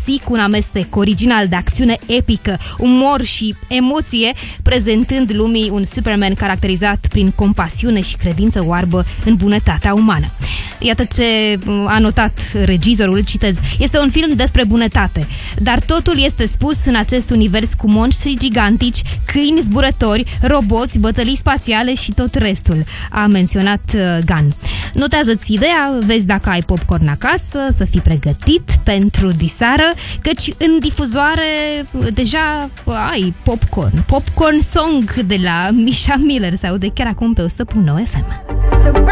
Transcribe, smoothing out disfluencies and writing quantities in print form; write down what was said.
clasic, un amestec original de acțiune epică, umor și emoție, prezentând lumii un Superman caracterizat prin compasiune și credință oarbă în bunătatea umană. Iată ce a notat regizorul, citez: este un film despre bunătate, dar totul este spus în acest univers cu monștri gigantici, câini zburători, roboți, bătălii spațiale și tot restul, a menționat Gunn. Notează-ți ideea, vezi dacă ai popcorn acasă, să fii pregătit pentru diseară, căci în difuzoare deja ai popcorn. Popcorn Song de la Misha Miller se aude chiar acum pe 100.9 FM.